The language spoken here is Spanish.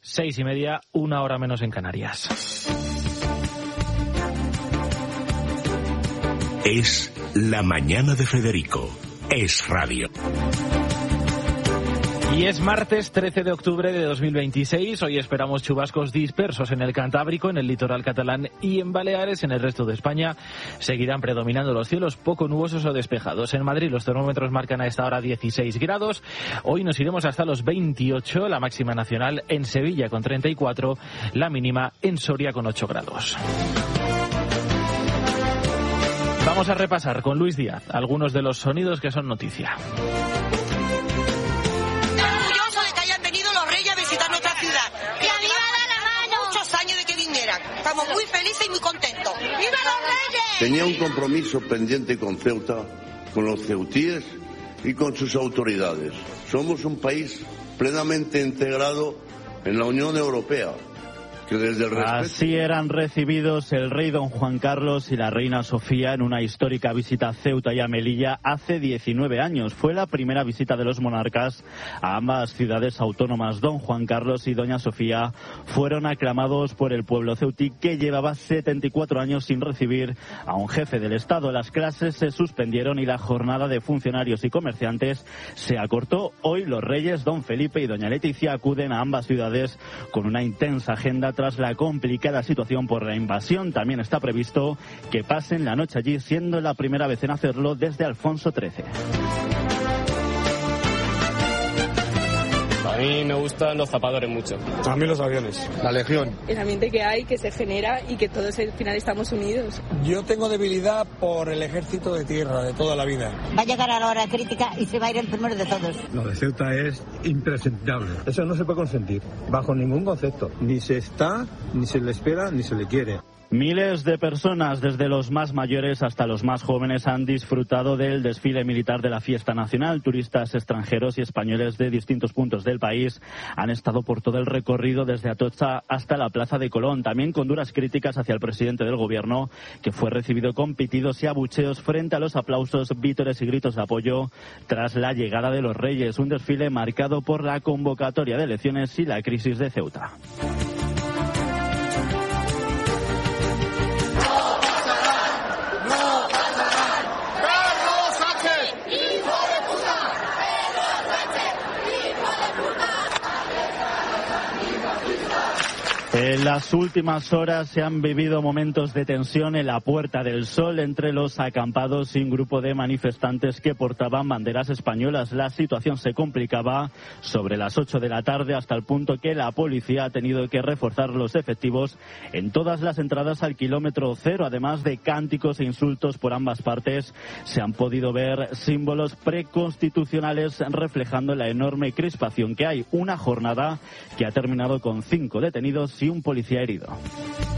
6:30, 1 hora menos en Canarias. Es la mañana de Federico. Es radio. Y es martes 13 de octubre de 2026. Hoy esperamos chubascos dispersos en el Cantábrico, en el litoral catalán y en Baleares. En el resto de España seguirán predominando los cielos poco nubosos o despejados. En Madrid los termómetros marcan a esta hora 16 grados. Hoy nos iremos hasta los 28, la máxima nacional en Sevilla con 34, la mínima en Soria con 8 grados. Vamos a repasar con Luis Díaz algunos de los sonidos que son noticia. Estamos muy felices y muy contentos. ¡Viva los Reyes! Tenía un compromiso pendiente con Ceuta, con los ceutíes y con sus autoridades. Somos un país plenamente integrado en la Unión Europea. Que desde el respeto... Así eran recibidos el rey don Juan Carlos y la reina Sofía en una histórica visita a Ceuta y a Melilla hace 19 años. Fue la primera visita de los monarcas a ambas ciudades autónomas. Don Juan Carlos y doña Sofía fueron aclamados por el pueblo ceutí, que llevaba 74 años sin recibir a un jefe del Estado. Las clases se suspendieron y la jornada de funcionarios y comerciantes se acortó. Hoy los reyes don Felipe y doña Leticia acuden a ambas ciudades con una intensa agenda tras la complicada situación por la invasión. También está previsto que pasen la noche allí, siendo la primera vez en hacerlo desde Alfonso XIII. A mí me gustan los zapadores mucho. A mí los aviones. La Legión. El ambiente que hay, que se genera y que todos al final estamos unidos. Yo tengo debilidad por el ejército de tierra de toda la vida. Va a llegar a la hora crítica y se va a ir el primero de todos. Lo de Ceuta es impresentable. Eso no se puede consentir, bajo ningún concepto. Ni se está, ni se le espera, ni se le quiere. Miles de personas, desde los más mayores hasta los más jóvenes, han disfrutado del desfile militar de la Fiesta Nacional. Turistas extranjeros y españoles de distintos puntos del país han estado por todo el recorrido desde Atocha hasta la Plaza de Colón, también con duras críticas hacia el presidente del gobierno, que fue recibido con pitidos y abucheos frente a los aplausos, vítores y gritos de apoyo tras la llegada de los reyes. Un desfile marcado por la convocatoria de elecciones y la crisis de Ceuta. En las últimas horas se han vivido momentos de tensión en la Puerta del Sol entre los acampados y un grupo de manifestantes que portaban banderas españolas. La situación se complicaba sobre las 8 de la tarde, hasta el punto que la policía ha tenido que reforzar los efectivos en todas las entradas al kilómetro cero. Además de cánticos e insultos por ambas partes, se han podido ver símbolos preconstitucionales reflejando la enorme crispación que hay. Una jornada que ha terminado con 5 detenidos y un policía herido.